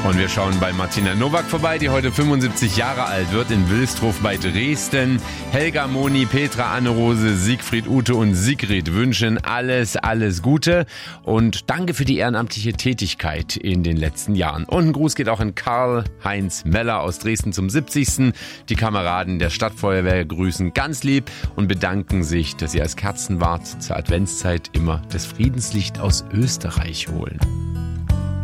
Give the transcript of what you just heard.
Und wir schauen bei Martina Nowak vorbei, die heute 75 Jahre alt wird, in Wilsdruf bei Dresden. Helga, Moni, Petra, Anne-Rose, Siegfried, Ute und Sigrid wünschen alles Gute und danke für die ehrenamtliche Tätigkeit in den letzten Jahren. Und ein Gruß geht auch an Karl-Heinz Meller aus Dresden zum 70. Die Kameraden der Stadtfeuerwehr grüßen ganz lieb und bedanken sich, dass sie als Kerzenwart zur Adventszeit immer das Friedenslicht aus Österreich holen.